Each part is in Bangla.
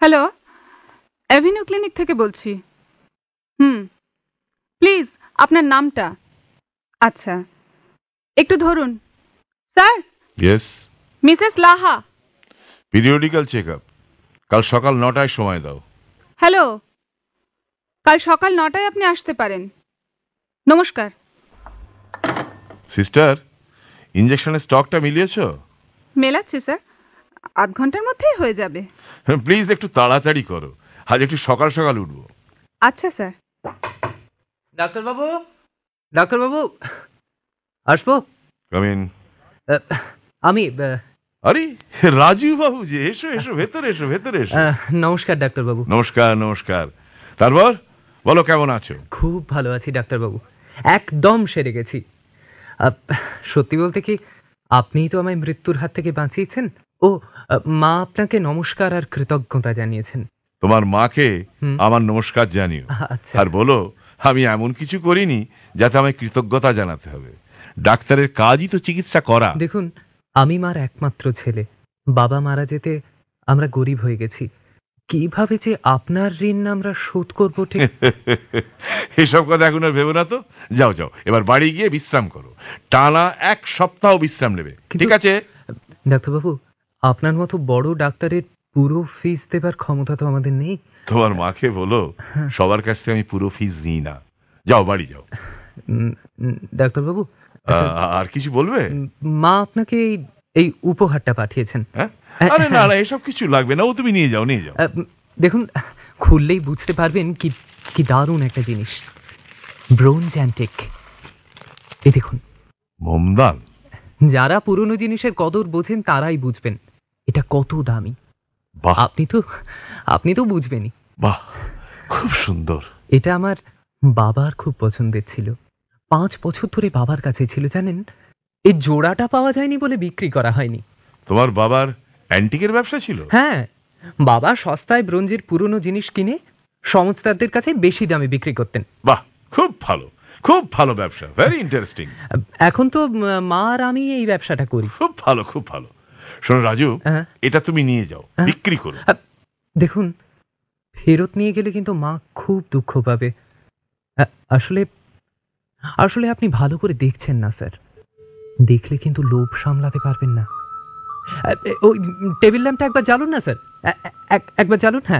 হ্যালো, অ্যাভিনিউ ক্লিনিক থেকে বলছি। প্লিজ আপনার নামটা। আচ্ছা, একটু ধরুন। Sir. Yes. Mrs Laha. Periodical check up কাল সকাল 9টায় সময় দাও। হ্যালো, কাল সকাল 9টায় আপনি আসতে পারেন। নমস্কার। সিস্টার, ইঞ্জেকশনের স্টকটা মিলিয়েছ? মেলাচ্ছি স্যার, আধ ঘন্টার মধ্যেই হয়ে যাবে। প্লিজ একটু তাড়াতাড়ি করো, আজ একটু সকাল সকাল উঠবো। আচ্ছা স্যার। ডাক্তারবাবু, ডাক্তারবাবু, আসবো? Come in. আমি আরে রাজু বাবু যে, এসো এসো, ভেতরে এসো, ভেতরে এসো। নমস্কার ডাক্তারবাবু। নমস্কার নমস্কার। তারপর বলো, কেমন আছো? খুব ভালো আছি ডাক্তারবাবু, একদম সেরে গেছি। সত্যি বলতে কি, আপনিই তো আমায় মৃত্যুর হাত থেকে বাঁচিয়েছেন। ও, মা আপনাকে নমস্কার আর কৃতজ্ঞতা জানিয়েছেন। তোমার মাকে আমার নমস্কার জানিও। আচ্ছা। আর বলো, আমি এমন কিছু করিনি যাতে আমায় কৃতজ্ঞতা জানাতে হবে। ডাক্তারের কাজই তো চিকিৎসা করা। দেখুন, আমি মার একমাত্র ছেলে। বাবা মারা যেতে আমরা গরিব হয়ে গেছি। কিভাবে যে আপনার ঋণ আমরা শোধ করবো ঠিক এসব কথা এখন আর ভেবো না তো। যাও যাও, এবার বাড়ি গিয়ে বিশ্রাম করো। টানা 1 সপ্তাহ বিশ্রাম নেবে, ঠিক আছে? ডাক্তারবাবু, আপনার মতো বড় ডাক্তারের পুরো ফিস দেবার ক্ষমতা তো আমাদের নেই। তোমার মাকে বলো, সবার কাছ থেকে আমি পুরো ফিস নিই না। যাও, বাড়ি যাও। ডাক্তারবাবু, আর কিছু বলবে? মা আপনাকে এই উপহারটা পাঠিয়েছেন। আরে না না, এসব কিছু লাগবে না, ও তুমি নিয়ে যাও, নিয়ে যাও। দেখুন, খুললেই বুঝতে পারবেন কি কি দারুণ একটা জিনিস। Bronze antique. এই দেখুন। মোমদান। যারা পুরনো জিনিসের কদর বোঝেন তারাই বুঝবেন এটা কত দামি। বাহ, আপনি তো বুঝবেনই। বাহ, খুব সুন্দর। এটা আমার বাবার খুব পছন্দের ছিল। 5 বছর ধরে বাবার কাছে ছিল, জানেন। এই জোড়াটা পাওয়া যায়নি বলে বিক্রি করা হয়নি। তোমার বাবার অ্যান্টিকের ব্যবসা ছিল? হ্যাঁ, বাবা সস্তায় ব্রোঞ্জের পুরনো জিনিস কিনে সমস্তাদের কাছে বেশি দামে বিক্রি করতেন। বাহ, খুব ভালো, খুব ভালো ব্যবসা, ভেরি ইন্টারেস্টিং। এখন তো মা আর আমি এই ব্যবসাটা করি। খুব ভালো, খুব ভালো। শোনো রাজু, এটা তুমি নিয়ে যাও, বিক্রি করো। দেখুন, ফেরত নিয়ে গেলে কিন্তু মা খুব দুঃখ পাবে। আসলে আপনি ভালো করে দেখছেন না স্যার। দেখলে কিন্তু লোভ সামলাতে পারবেন না। ওই টেবিল ল্যাম্পটা একবার জ্বালুন না স্যার, একবার জ্বালুন। হ্যাঁ,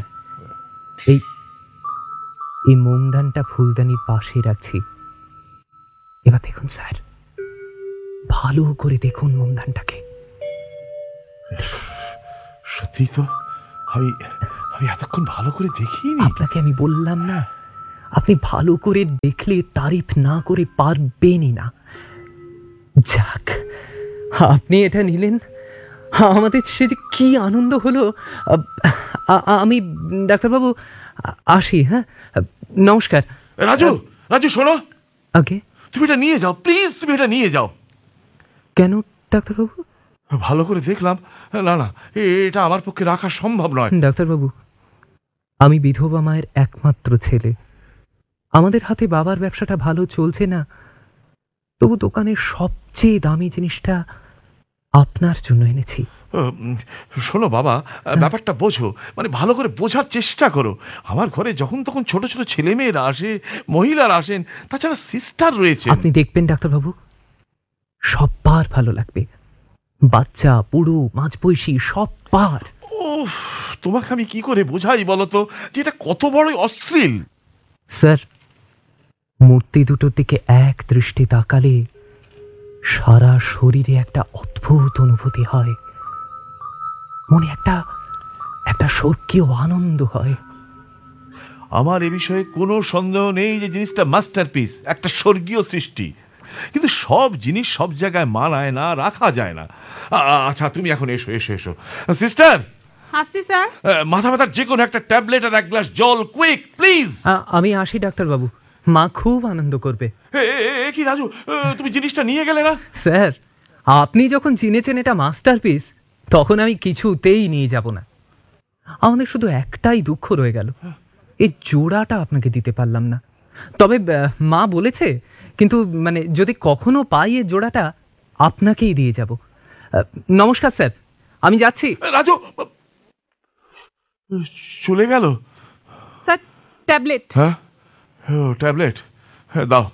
এই মোমদানটা ফুলদানির পাশে রাখছি। এবার দেখুন স্যার, ভালো করে দেখুন মোমদানটাকে। সত্যি তো, আমি এতক্ষণ ভালো করে দেখিনি। আপনাকে আমি বললাম না, আপনি ভালো করে দেখলে তারিফ না করে পারবেনই না। যাক, আপনি এটা নিলেন, আমাদের সে যে কি আনন্দ হলো। আমি ডাক্তারবাবু আসি। হ্যাঁ, নমস্কার। রাজু, রাজু শোনো। আগে তুমি এটা নিয়ে যাও, প্লিজ, তুমি এটা নিয়ে যাও। কেন ডাক্তারবাবু? ভালো করে দেখলাম, না না, এটা আমার পক্ষে রাখা সম্ভব নয়। ডাক্তারবাবু, আমি বিধবা মায়ের একমাত্র ছেলে। আমাদের হাতে বাবার ব্যবসাটা ভালো চলছে না, তবু দোকানের সবচেয়ে দামি জিনিসটা আপনার জন্য এনেছি। শোনো বাবা, ব্যাপারটা বোঝো, মানে ভালো করে বোঝার চেষ্টা করো। আমার ঘরে যখন তখন ছোট ছোট ছেলে মেয়েরা আসে, মহিলারা আসেন, তাছাড়া সিস্টার রয়েছে। আপনি দেখবেন ডাক্তারবাবু, সবার ভালো লাগবে। বাচ্চা, বুড়ো, মাঝবয়সী, সবার। ওহ, তোমাকে আমি কি করে বোঝাই বলতো যে এটা কত বড় অশ্লীল। স্যার, মূর্তি দুটোর দিকে এক দৃষ্টি তাকালে সারা শরীরে একটা অদ্ভুত অনুভূতি হয়। মনে একটা স্বর্গীয় আনন্দ হয়। আমার এ বিষয়ে কোনো সন্দেহ নেই যে জিনিসটা মাস্টারপিস, একটা স্বর্গীয় সৃষ্টি। কিন্তু সব জিনিস সব জায়গায় মানায় না, রাখা যায় না। আচ্ছা, তুমি এখন এসো এসো এসো। সিস্টার, হাসছি স্যার। মাথা ব্যথার যে কোনো একটা ট্যাবলেট আর 1 গ্লাস জল, কুইক প্লিজ। আমি আসি ডাক্তারবাবু, মা খুব আনন্দ করবে। কি রাজু, তুমি জিনিসটা নিয়ে গেলে না? স্যার, আপনি যখন চিনেছেন এটা মাস্টারপিস, তখন আমি কিছুতেই নিয়ে যাব না। আমাদের শুধু একটাই দুঃখ রয়ে গেল, এই জোড়াটা আপনাকে দিতে পারলাম না। তবে মা বলেছে, কিন্তু মানে যদি কখনো পাই এই জোড়াটা আপনাকেই দিয়ে যাব। নমস্কার স্যার, আমি যাচ্ছি। রাজু, চলে গেল? Sir, tablet. হ্যাঁ, ও ট্যাবলেট, হ্যাঁ, দাও।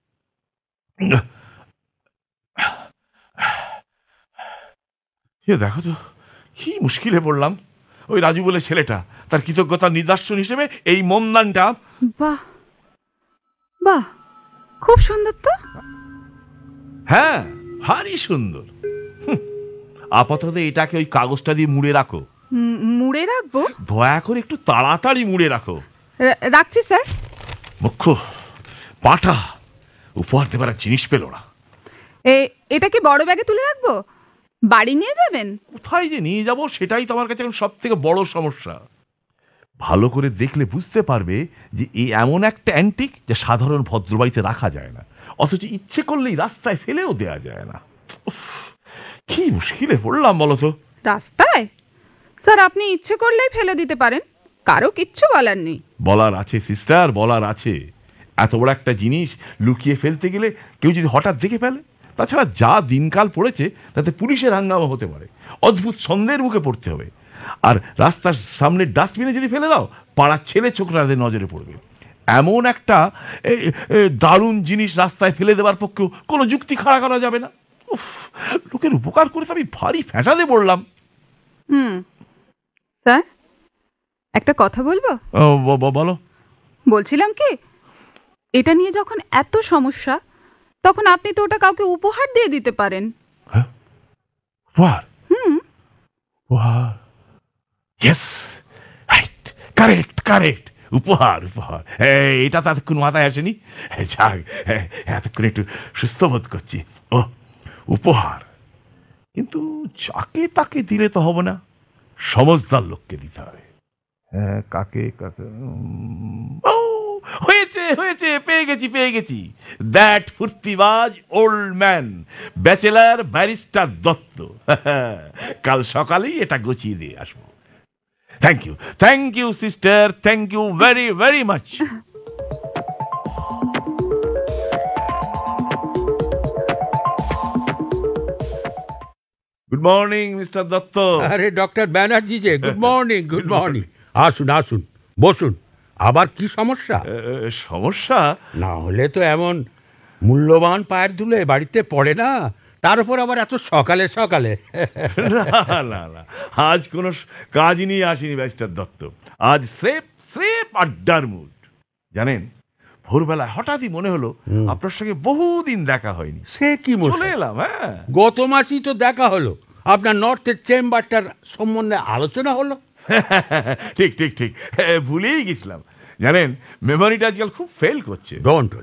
দেখো তো কি মুশকিলে পড়লাম। ওই রাজু বলে ছেলেটা, তার কৃতজ্ঞতার নিদর্শন হিসেবে এই মোমদানটা। বাহ বাহ, খুব সুন্দর তো। হ্যাঁ, ভারী সুন্দর। আপাতত এটাকে ওই কাগজটা দিয়ে মুড়ে রাখো। মুড়ে রাখবো? দয়া করে একটু তাড়াতাড়ি মুড়ে রাখো। রাখছি স্যার। মুখ্য পাঠা উপহার দেবার জিনিস পেল না। এটা কি বড় ব্যাগে তুলে রাখবো? বাড়ি নিয়ে যাবেন? কোথায় যে নিয়ে যাব সেটাই তো আমার কাছে এখন সব থেকে বড় সমস্যা। ভালো করে দেখলে বুঝতে পারবে যে এই এমন একটা অ্যান্টিক যা সাধারণ ভদ্রবাড়িতে রাখা যায় না, অথচ ইচ্ছে করলেই রাস্তায় ফেলেও দেয়া যায় না। কি মুশকিলে পড়লাম বলতো। রাস্তায়? স্যার, আপনি ইচ্ছে করলেই ফেলে দিতে পারেন, কারো কিচ্ছু বলার নেই। বলার আছে সিস্টার, বলার আছে। এত বড় একটা জিনিস লুকিয়ে ফেলতে গেলে কেউ যদি হঠাৎ দেখে ফেলে, তাছাড়া যা দিনকাল পড়েছে তাতে পুলিশের হাঙ্গামা হতে পারে, অদ্ভুত সন্দেহের মুখে পড়তে হবে। আর রাস্তার সামনে ডাস্টবিনে যদি ফেলে দাও, পাড়ার ছেলে ছোকরাদের নজরে পড়বে। এমন একটা দারুণ জিনিস রাস্তায় ফেলে দেওয়ার পক্ষেও কোনো যুক্তি খাড়া করা যাবে না। লোকের উপকার করে আমি ভারী ফ্যাঁসাতে পড়লাম। স্যার, একটা কথা বলবো? বলো। বলছিলাম কি, এটা নিয়ে যখন এত সমস্যা, তখন আপনি তো ওটা কাউকে উপহার দিয়ে দিতে পারেন। হ্যাঁ, উপহার? উপহার, ইয়েস, রাইট, কারেক্ট কারেক্ট। উপহার উপহার, এটা তো এতক্ষণ মাথায় আসেনি। যাক, এতক্ষণ একটু সুস্থ বোধ করছি। ও, উপহার। কিন্তু যাকে তাকে দিলে তো হবে না, সমজদার লোককে দিতে হবে। হ্যাঁ, কাকে কাকে? হয়েছে হয়েছে, পেয়ে গেছি। That ফুর্তিবাজ old man, bachelor barrister Dutta. কাল সকালেই এটা গুছিয়ে দিয়ে আসবো। Thank you sister, thank you very very much. Good morning mister Dutta. আরে ডক্টর ব্যানার্জি যে, গুড মর্নিং গুড মর্নিং। আসুন আসুন, বসুন। আবার কি সমস্যা? সমস্যা না হলে তো এমন মূল্যবান পায়ের ধুলে বাড়িতে পড়ে না, তার উপর আবার এত সকালে সকালে। না, আজ কোন কাজ নিয়ে আসিনি ব্যারিস্টার দত্ত। আজ স্রেফ আড্ডার মুড। জানেন, ভোরবেলায় হঠাৎই মনে হলো আপনার সঙ্গে বহুদিন দেখা হয়নি। সে কি চলে এলাম। হ্যাঁ, গত মাসই তো দেখা হলো, আপনার নর্থের চেম্বারটার সম্বন্ধে আলোচনা হলো। ঠিক, ভুলেই গেছিলাম। জানেন, মেমোরিটা আজকাল খুব ফেল করছে। ডোন্ট